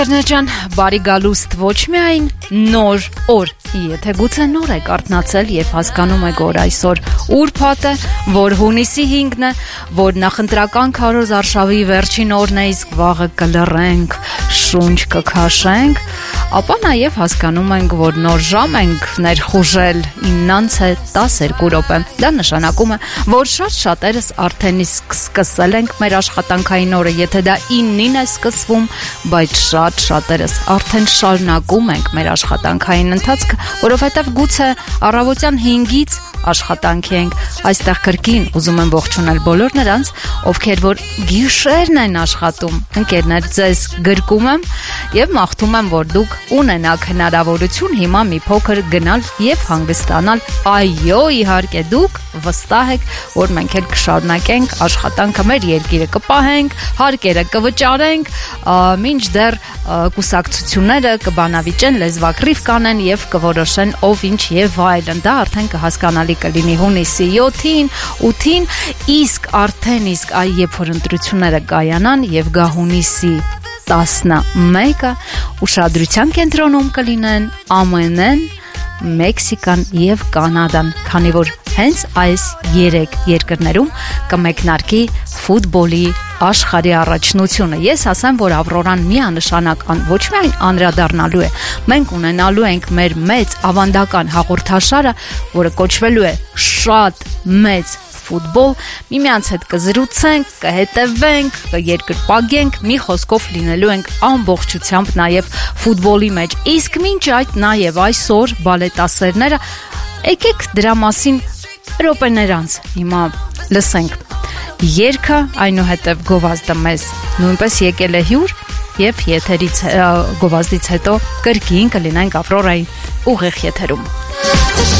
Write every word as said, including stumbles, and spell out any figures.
Ջան, բարի գալուստ ոչ միայն նոր օր, եթե գուցե նոր եք արթնացել եւ հասկանում եք, որ այսօր ուրբաթ է, որ հունիսի հինգն է, որ նախընտրական քարոզ արշավի վերջին օրն է, իսկ վաղը կլռենք, շունչ կքաշենք, ապա նաեւ հասկանում ենք, որ նոր ժամ ենք ներխուժել իննանց է տասներկու րոպե։ Դա նշանակում է, որ շատ շատերս արդեն իսկ սկսել ենք մեր աշխատանքային օրը, եթե դա իննին է սկսվում, բայց շատ շատերս արդեն շարունակում ենք մեր աշխատանքային ընթացքը, որովհետև գուցե առավոտյան հինգից աշխատանքի ենք։ Այստեղ կրկին ուզում եմ ողջունել բոլոր նրանց, ովքեր որ գիշերն են աշխատում։ Ընկերներ, ձեզ գրկում եմ եւ մաղթում եմ, որ դուք ունենաք հնարավորություն հիմա մի փոքր գնալ եւ հանգստանալ։ Այո, իհարկե դուք վստահ եք, որ մենք էլ կշարունակենք աշխատանքը, մեր երկիրը կպահենք, հարկերը կվճարենք, մինչդեռ կուսակցությունները կբանավիճեն, լեզվակռիվ կանեն եւ կորոշեն ով ինչ եւ այլն։ Դա արդեն կհասկանալի կլինի հունիսի յոթին, ութին, իսկ արդեն իսկ այ երբ որ ընտրությունները կայանան եւ գա հունիսի տասնմեկը, ուշադրության կենտրոնում կլինեն ԱՄՆ-ն, Մեքսիկան եւ Կանադան, քանի որ հենց այս երեք երկրներում կմեկնարկի ֆուտբոլի աշխարհի առաջնությունը։ Ես ասեմ, որ Ավրորան միանշանակ ոչ միայն անդրադառնալու է, մենք ունենալու ենք մեր մեծ ավանդական հաղորդաշարը, որը կոչվելու է շատ մեծ ֆուտբոլ, միմյանց հետ կզրուցենք, կհետևենք, կերկրպագենք, մի խոսքով լինելու ենք ամբողջությամբ նաև ֆուտբոլի մեջ։ Իսկ մինչ այդ նաև այսօր բալետասերները, եկեք դրա մասին րոպեներ անց հիմա լսենք երգը, այնուհետև գովազդը մեզ նույնպես եկել է հյուր եւ եթերից գովազդից հետո կրկին կլինենք Ավրորայի ուղիղ եթերում։